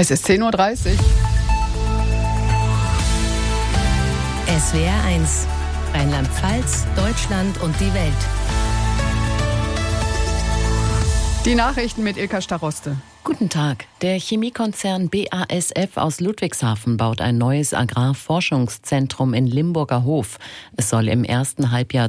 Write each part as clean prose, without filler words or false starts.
Es ist 10:30 Uhr. SWR 1, Rheinland-Pfalz, Deutschland und die Welt. Die Nachrichten mit Ilka Staroste. Guten Tag. Der Chemiekonzern BASF aus Ludwigshafen baut ein neues Agrarforschungszentrum in Limburger Hof. Es soll im ersten Halbjahr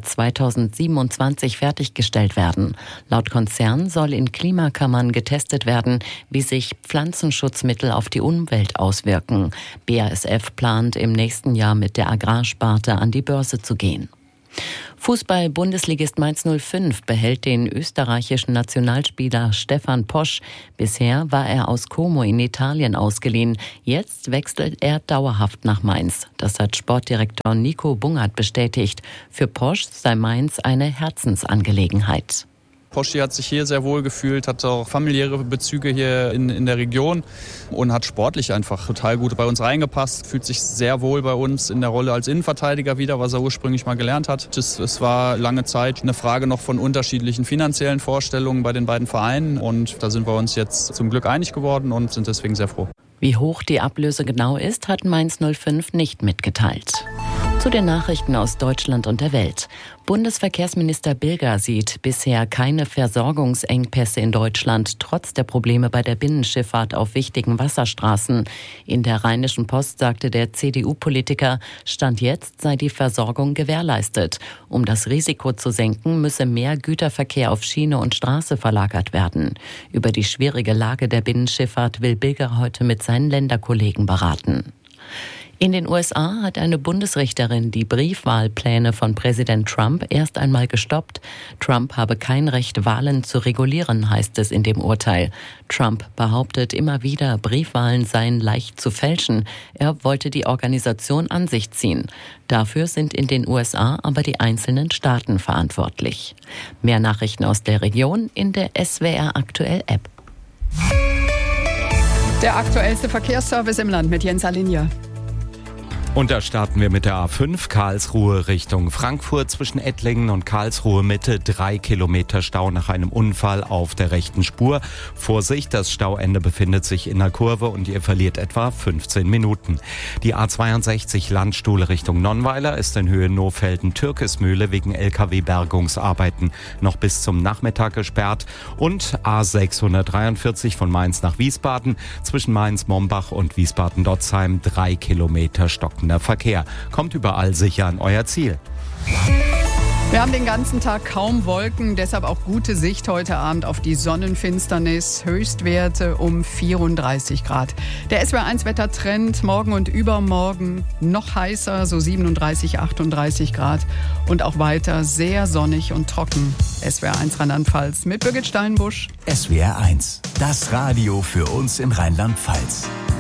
2027 fertiggestellt werden. Laut Konzern soll in Klimakammern getestet werden, wie sich Pflanzenschutzmittel auf die Umwelt auswirken. BASF plant im nächsten Jahr mit der Agrarsparte an die Börse zu gehen. Fußball-Bundesligist Mainz 05 behält den österreichischen Nationalspieler Stefan Posch. Bisher war er aus Como in Italien ausgeliehen. Jetzt wechselt er dauerhaft nach Mainz. Das hat Sportdirektor Nico Bungert bestätigt. Für Posch sei Mainz eine Herzensangelegenheit. Poschi hat sich hier sehr wohl gefühlt, hat auch familiäre Bezüge hier in der Region und hat sportlich einfach total gut bei uns reingepasst. Fühlt sich sehr wohl bei uns in der Rolle als Innenverteidiger wieder, was er ursprünglich mal gelernt hat. Es war lange Zeit eine Frage noch von unterschiedlichen finanziellen Vorstellungen bei den beiden Vereinen und da sind wir uns jetzt zum Glück einig geworden und sind deswegen sehr froh. Wie hoch die Ablöse genau ist, hat Mainz 05 nicht mitgeteilt. Zu den Nachrichten aus Deutschland und der Welt. Bundesverkehrsminister Bilger sieht bisher keine Versorgungsengpässe in Deutschland, trotz der Probleme bei der Binnenschifffahrt auf wichtigen Wasserstraßen. In der Rheinischen Post sagte der CDU-Politiker, Stand jetzt sei die Versorgung gewährleistet. Um das Risiko zu senken, müsse mehr Güterverkehr auf Schiene und Straße verlagert werden. Über die schwierige Lage der Binnenschifffahrt will Bilger heute mit seinen Länderkollegen beraten. In den USA hat eine Bundesrichterin die Briefwahlpläne von Präsident Trump erst einmal gestoppt. Trump habe kein Recht, Wahlen zu regulieren, heißt es in dem Urteil. Trump behauptet immer wieder, Briefwahlen seien leicht zu fälschen. Er wollte die Organisation an sich ziehen. Dafür sind in den USA aber die einzelnen Staaten verantwortlich. Mehr Nachrichten aus der Region in der SWR Aktuell App. Der aktuellste Verkehrsservice im Land mit Jens Alinja. Und da starten wir mit der A5 Karlsruhe Richtung Frankfurt zwischen Ettlingen und Karlsruhe Mitte. 3 Kilometer Stau nach einem Unfall auf der rechten Spur. Vorsicht, das Stauende befindet sich in der Kurve und ihr verliert etwa 15 Minuten. Die A62 Landstuhl Richtung Nonnweiler ist in Höhe Nohfelden-Türkismühle wegen LKW-Bergungsarbeiten noch bis zum Nachmittag gesperrt. Und A643 von Mainz nach Wiesbaden zwischen Mainz-Mombach und Wiesbaden-Dotzheim 3 Kilometer stockender Verkehr. Kommt überall sicher an euer Ziel. Wir haben den ganzen Tag kaum Wolken, deshalb auch gute Sicht heute Abend auf die Sonnenfinsternis. Höchstwerte um 34 Grad. Der SWR1-Wettertrend morgen und übermorgen noch heißer, so 37, 38 Grad. Und auch weiter sehr sonnig und trocken. SWR1 Rheinland-Pfalz mit Birgit Steinbusch. SWR1, das Radio für uns in Rheinland-Pfalz.